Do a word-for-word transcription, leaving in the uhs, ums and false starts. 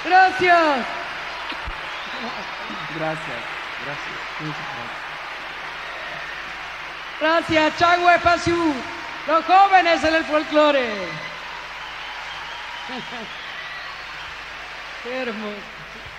Gracias. Gracias, gracias, muchas gracias. Gracias, Changwe Pashu, los jóvenes en el folclore. Qué hermoso.